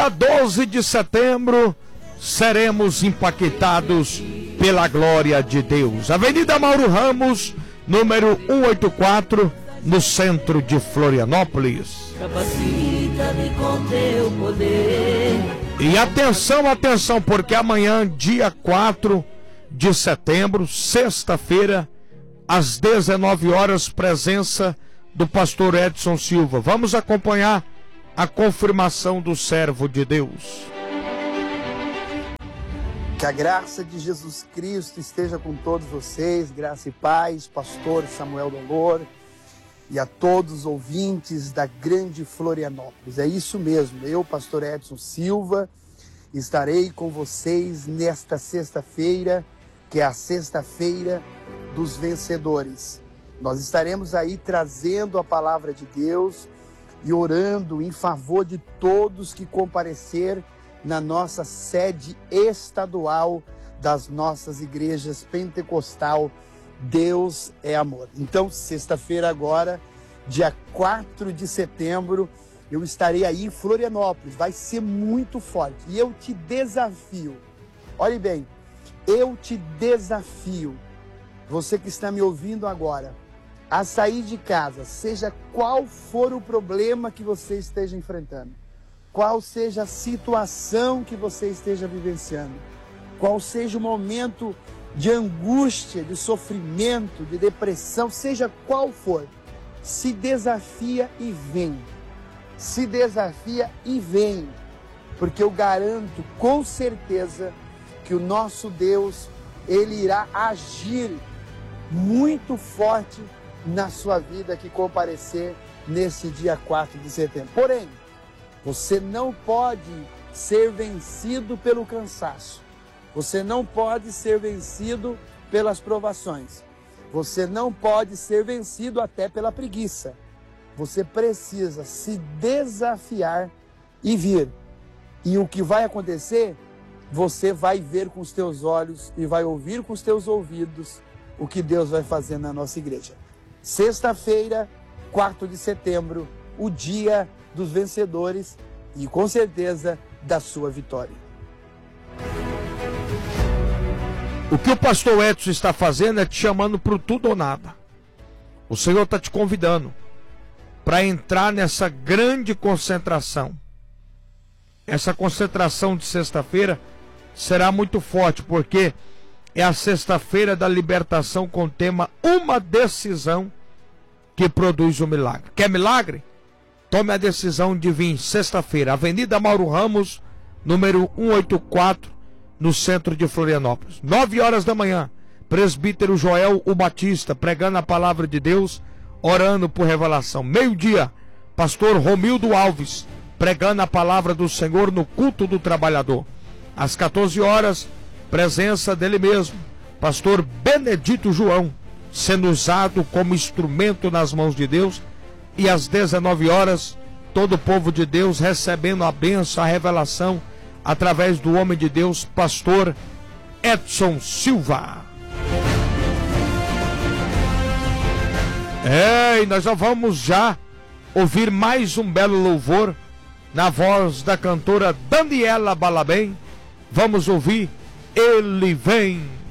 dia 12 de setembro, seremos impactados pela glória de Deus. Avenida Mauro Ramos, número 184, no centro de Florianópolis. Capacita-me com teu poder. E atenção, atenção, porque amanhã, dia 4 de setembro, sexta-feira, às 19 horas, presença do pastor Edson Silva. Vamos acompanhar a confirmação do servo de Deus. Que a graça de Jesus Cristo esteja com todos vocês, graça e paz, pastor Samuel Dolor e a todos os ouvintes da grande Florianópolis. É isso mesmo, eu, pastor Edson Silva, estarei com vocês nesta sexta-feira, que é a sexta-feira dos vencedores. Nós estaremos aí trazendo a palavra de Deus e orando em favor de todos que comparecer na nossa sede estadual das nossas igrejas pentecostal. Deus é amor. Então, sexta-feira agora, dia 4 de setembro, eu estarei aí em Florianópolis. Vai ser muito forte. E eu te desafio, olhe bem, eu te desafio, você que está me ouvindo agora, a sair de casa, seja qual for o problema que você esteja enfrentando, qual seja a situação que você esteja vivenciando, qual seja o momento de angústia, de sofrimento, de depressão, seja qual for, se desafia e vem. Se desafia e vem, porque eu garanto com certeza que o nosso Deus, Ele irá agir muito forte na sua vida que comparecer nesse dia 4 de setembro. Porém, você não pode ser vencido pelo cansaço. Você não pode ser vencido pelas provações. Você não pode ser vencido até pela preguiça. Você precisa se desafiar e vir. E o que vai acontecer, você vai ver com os teus olhos e vai ouvir com os teus ouvidos o que Deus vai fazer na nossa igreja. Sexta-feira, 4 de setembro, o dia dos vencedores e, com certeza, da sua vitória. O que o pastor Edson está fazendo é te chamando para o tudo ou nada. O Senhor está te convidando para entrar nessa grande concentração. Essa concentração de sexta-feira será muito forte, porque é a sexta-feira da libertação com o tema Uma Decisão que Produz o Milagre. Quer milagre? Tome a decisão de vir sexta-feira, Avenida Mauro Ramos, número 184, no centro de Florianópolis. 9 horas da manhã, presbítero Joel o Batista, pregando a palavra de Deus, orando por revelação. Meio-dia, pastor Romildo Alves, pregando a palavra do Senhor no culto do trabalhador. Às 14 horas, presença dele mesmo, pastor Benedito João, sendo usado como instrumento nas mãos de Deus. E às 19 horas, todo o povo de Deus recebendo a bênção, a revelação, através do homem de Deus, pastor Edson Silva. E nós já vamos ouvir mais um belo louvor na voz da cantora Daniela Balabem. Vamos ouvir Ele Vem.